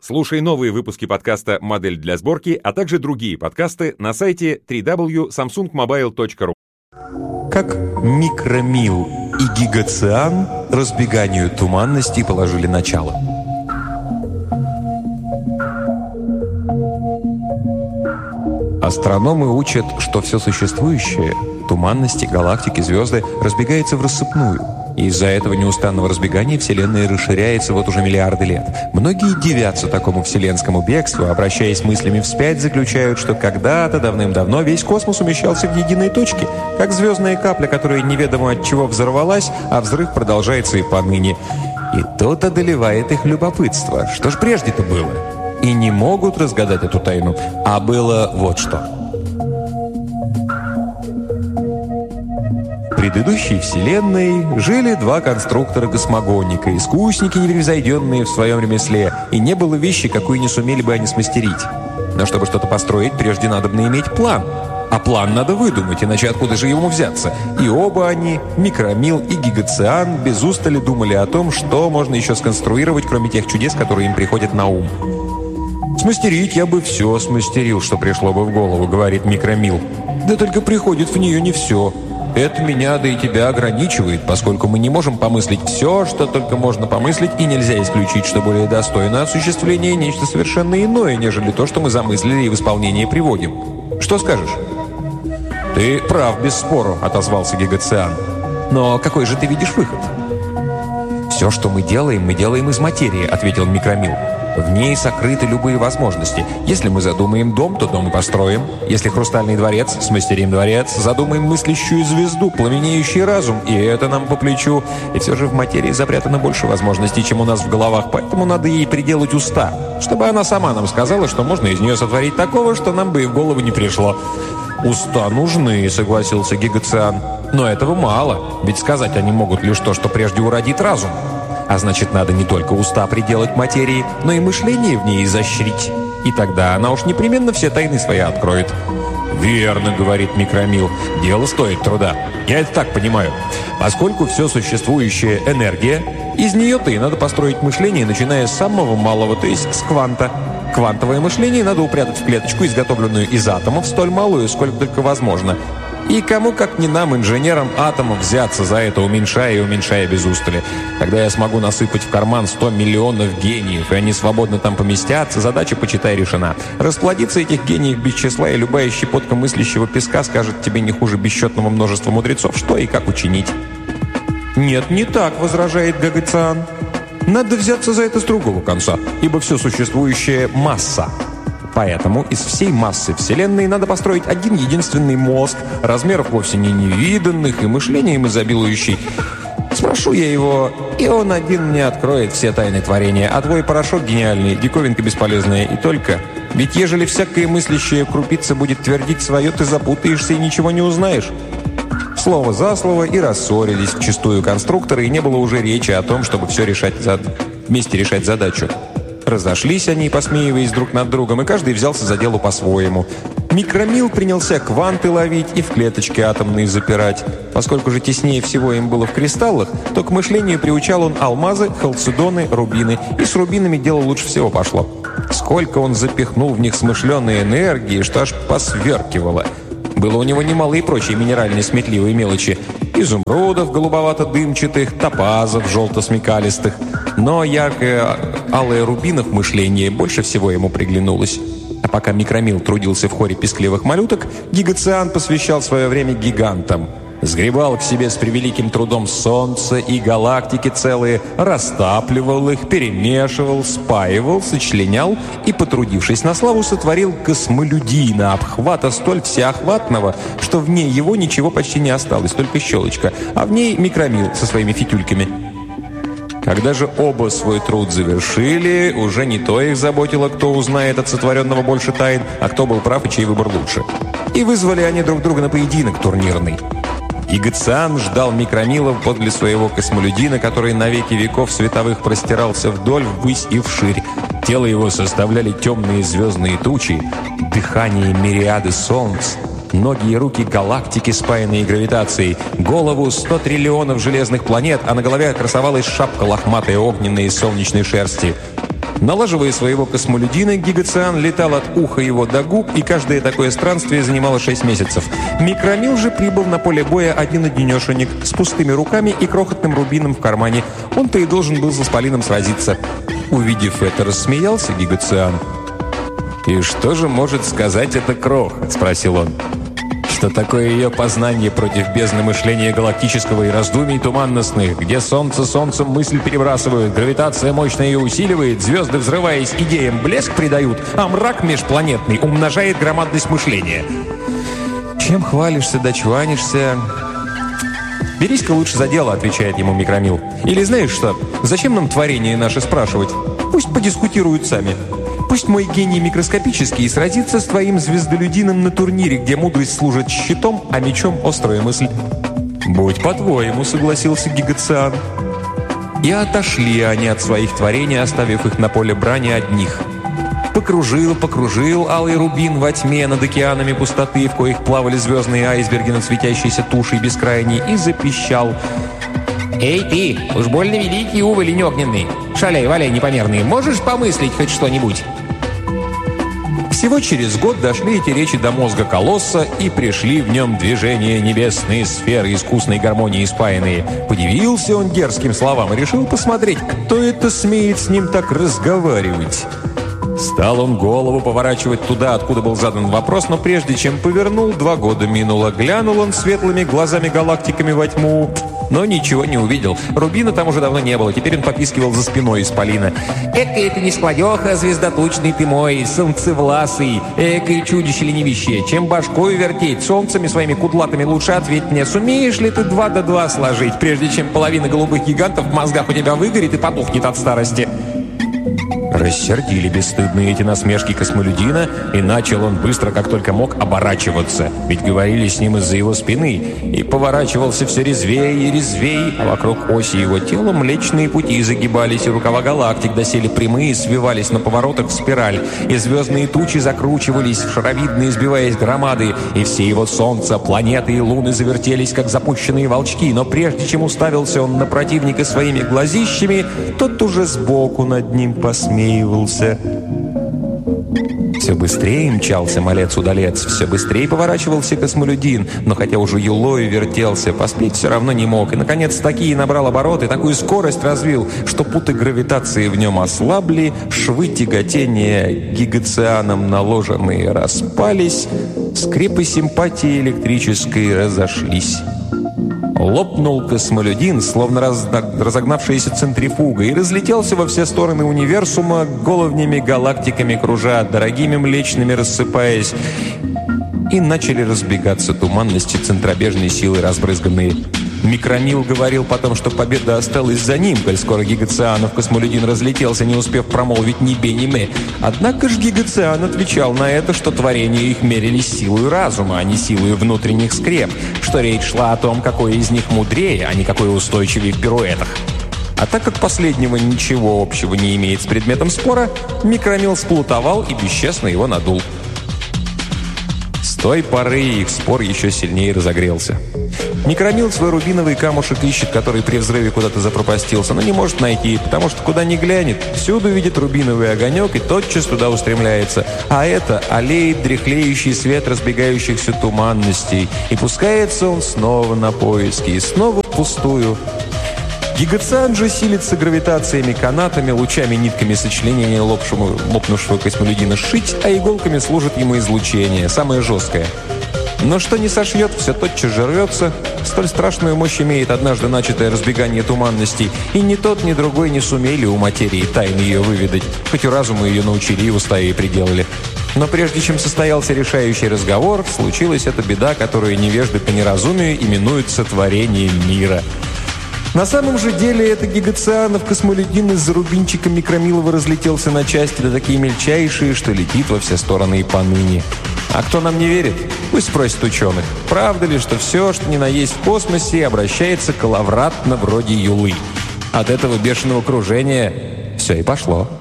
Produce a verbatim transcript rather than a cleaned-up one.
Слушай новые выпуски подкаста «Модель для сборки», а также другие подкасты на сайте дабл ю дабл ю дабл ю точка самсунг мобайл точка ру. Как микромил и гигациан разбеганию туманности положили начало. Астрономы учат, что все существующее – туманности, галактики, звезды – разбегается в рассыпную. И из-за этого неустанного разбегания Вселенная расширяется вот уже миллиарды лет. Многие дивятся такому вселенскому бегству, обращаясь мыслями вспять, заключают, что когда-то давным-давно весь космос умещался в единой точке, как звездная капля, которая неведомо от чего взорвалась, а взрыв продолжается и поныне. И тут одолевает их любопытство. Что ж прежде-то было? И не могут разгадать эту тайну. А было вот что. В предыдущей вселенной жили два конструктора-космогоника, искусники непревзойденные в своем ремесле, и не было вещи, какую не сумели бы они смастерить. Но чтобы что-то построить, прежде надобно иметь план. А план надо выдумать, иначе откуда же ему взяться? И оба они, микромил и гигациан, без устали думали о том, что можно еще сконструировать, кроме тех чудес, которые им приходят на ум. «Смастерить я бы все смастерил, что пришло бы в голову», — говорит микромил. «Да только приходит в нее не все. Это меня, да и тебя ограничивает, поскольку мы не можем помыслить все, что только можно помыслить, и нельзя исключить, что более достойно осуществления нечто совершенно иное, нежели то, что мы замыслили и в исполнение приводим. Что скажешь?» «Ты прав, без спору», — отозвался гигациан. «Но какой же ты видишь выход?» «Все, что мы делаем, мы делаем из материи», — ответил микромил. В ней сокрыты любые возможности. Если мы задумаем дом, то дом и построим. Если хрустальный дворец, смастерим дворец. Задумаем мыслящую звезду, пламенеющий разум, и это нам по плечу. И все же в материи запрятано больше возможностей, чем у нас в головах, поэтому надо ей приделать уста, чтобы она сама нам сказала, что можно из нее сотворить такого, что нам бы и в голову не пришло. «Уста нужны», — согласился гигациан. «Но этого мало, ведь сказать они могут лишь то, что прежде уродит разум. А значит, надо не только уста приделать материи, но и мышление в ней изощрить. И тогда она уж непременно все тайны свои откроет». «Верно», — говорит микромил, — «дело стоит труда. Я это так понимаю. Поскольку все существующее — энергия, из нее-то и надо построить мышление, начиная с самого малого, то есть с кванта. Квантовое мышление надо упрятать в клеточку, изготовленную из атомов, столь малую, сколько только возможно. И кому, как не нам, инженерам атомов, взяться за это, уменьшая и уменьшая без устали. Когда я смогу насыпать в карман сто миллионов гениев, и они свободно там поместятся, задача, почитай, решена. Расплодиться этих гениев без числа, и любая щепотка мыслящего песка скажет тебе не хуже бесчетного множества мудрецов, что и как учинить». «Нет, не так», — возражает гигациан. «Надо взяться за это с другого конца, ибо все существующее — масса. Поэтому из всей массы Вселенной надо построить один единственный мозг, размеров вовсе не невиданных и мышлением изобилующий. Спрошу я его, и он один мне откроет все тайны творения, а твой порошок гениальный, диковинка бесполезная, и только. Ведь ежели всякая мыслящая крупица будет твердить свое, ты запутаешься и ничего не узнаешь». Слово за слово и рассорились вчистую конструкторы, и не было уже речи о том, чтобы все решать зад... вместе решать задачу. Разошлись они, посмеиваясь друг над другом, и каждый взялся за дело по-своему. Микромил принялся кванты ловить и в клеточки атомные запирать. Поскольку же теснее всего им было в кристаллах, то к мышлению приучал он алмазы, халцедоны, рубины. И с рубинами дело лучше всего пошло. Сколько он запихнул в них смышленной энергии, что аж посверкивало. Было у него немало и прочие минеральные сметливые мелочи. Изумрудов голубовато-дымчатых, топазов желто-смекалистых. Но яркое алое рубинов мышление больше всего ему приглянулось. А пока микромил трудился в хоре пескливых малюток, гигациан посвящал свое время гигантам. Сгребал к себе с превеликим трудом солнце и галактики целые, растапливал их, перемешивал, спаивал, сочленял и, потрудившись на славу, сотворил космолюдина, обхвата столь всеохватного, что в ней его ничего почти не осталось, только щелочка, а в ней микромил со своими фитюльками. Когда же оба свой труд завершили, уже не то их заботило, кто узнает от сотворенного больше тайн, а кто был прав и чей выбор лучше. И вызвали они друг друга на поединок турнирный. Гигациан ждал микромила подле своего космолюдина, который на веки веков световых простирался вдоль, ввысь и вширь. Тело его составляли темные звездные тучи, дыхание мириады солнц, ноги и руки галактики, спаянные гравитацией, голову сто триллионов железных планет, а на голове красовалась шапка лохматая огненной из солнечной шерсти. Налаживая своего космолюдина, Гигациан летал от уха его до губ, и каждое такое странствие занимало шесть месяцев. Микромил же прибыл на поле боя один-одинешенек, с пустыми руками и крохотным рубином в кармане. Он-то и должен был с Исполином сразиться. Увидев это, рассмеялся Гигациан. «И что же может сказать эта кроха?» – спросил он. Что такое ее познание против бездны мышления галактического и раздумий туманностных, где солнце солнцем мысль перебрасывают, гравитация мощно ее усиливает, звезды, взрываясь, идеям блеск придают, а мрак межпланетный умножает громадность мышления. «Чем хвалишься да чванишься?» «Берись-ка лучше за дело», — отвечает ему Микромил. «Или знаешь что, зачем нам творение наше спрашивать? Пусть подискутируют сами. Пусть мой гений микроскопический сразится с твоим звездолюдином на турнире, где мудрость служит щитом, а мечом — острая мысль». «Будь по-твоему», — согласился Гигациан. И отошли они от своих творений, оставив их на поле брани одних. Покружил, покружил алый рубин во тьме над океанами пустоты, в коих плавали звездные айсберги над светящейся тушей бескрайней, и запищал. «Эй ты, уж больно великий уволень огненный! Шаляй-валяй непомерный, можешь помыслить хоть что-нибудь?» Всего через год дошли эти речи до мозга колосса, и пришли в нем движения небесные сферы искусной гармонии спаянные. Подивился он дерзким словам и решил посмотреть, кто это смеет с ним так разговаривать. Стал он голову поворачивать туда, откуда был задан вопрос, но прежде чем повернул, два года минуло. Глянул он светлыми глазами-галактиками во тьму, но ничего не увидел. Рубина там уже давно не было, теперь он попискивал за спиной Исполина. «Экая ты не складеха, звездотучный ты мой, солнцевласый, экое чудище ленивище, чем башкою вертеть, солнцами своими кудлатыми лучше ответь мне, сумеешь ли ты два до два сложить, прежде чем половина голубых гигантов в мозгах у тебя выгорит и потухнет от старости?» Рассердили бесстыдные эти насмешки космолюдина, и начал он быстро, как только мог, оборачиваться. Ведь говорили с ним из-за его спины. И поворачивался все резвее и резвее, а вокруг оси его тела млечные пути загибались, и рукава галактик доселе прямые свивались на поворотах в спираль, и звездные тучи закручивались в шаровидные, сбиваясь громады, и все его солнца, планеты и луны завертелись, как запущенные волчки. Но прежде чем уставился он на противника своими глазищами, тот уже сбоку над ним посмеялся. Все быстрее мчался малец-удалец, все быстрее поворачивался космолюдин, но хотя уже юлой вертелся, поспеть все равно не мог, и, наконец, такие набрал обороты, такую скорость развил, что путы гравитации в нем ослабли, швы тяготения Гигацианом наложенные распались, скрепы симпатии электрической разошлись. Лопнул космолюдин, словно разогнавшаяся центрифуга, и разлетелся во все стороны универсума, головнями галактиками кружа, дорогими млечными рассыпаясь, и начали разбегаться туманности центробежной силы разбрызганные. Микромил говорил потом, что победа осталась за ним, коль скоро Гигацианов космолюдин разлетелся, не успев промолвить ни бе, ни мэ. Однако ж Гигациан отвечал на это, что творения их мерились силой разума, а не силой внутренних скреп, что речь шла о том, какой из них мудрее, а не какой устойчивее в пируэтах. А так как последнего ничего общего не имеет с предметом спора, Микромил сплутовал и бесчестно его надул. С той поры их спор еще сильнее разогрелся. Микромил свой рубиновый камушек ищет, который при взрыве куда-то запропастился, но не может найти, потому что куда ни глянет, всюду видит рубиновый огонек и тотчас туда устремляется. А это аллеет дряхлеющий свет разбегающихся туманностей, и пускается он снова на поиски, и снова впустую. Гигациан же силится гравитациями, канатами, лучами, нитками сочленения лопшему, лопнувшего космолюдина шить, а иголками служит ему излучение, самое жесткое. Но что не сошьет, все тотчас же рвется. Столь страшную мощь имеет однажды начатое разбегание туманностей, и ни тот, ни другой не сумели у материи тайны ее выведать, хоть и разуму ее научили и уста ей приделали. Но прежде чем состоялся решающий разговор, случилась эта беда, которую невежды по неразумию именуют сотворением мира. На самом же деле это Гигацианов космолюдин из-за рубинчика Микромилова разлетелся на части, да такие мельчайшие, что летит во все стороны и поныне. А кто нам не верит, пусть спросит ученых, правда ли, что все, что ни на есть в космосе, обращается коловратно вроде юлы. От этого бешеного кружения все и пошло.